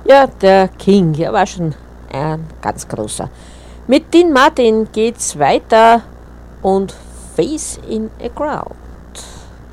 Ja, der King, er war schon ein ganz großer. Mit Dean Martin geht's weiter und Face in a Crowd.